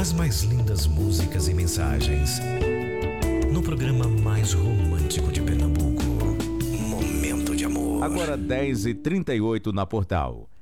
As mais lindas músicas e mensagens. No programa mais romântico de Pernambuco. Momento de Amor. Agora 10h38 na Portal.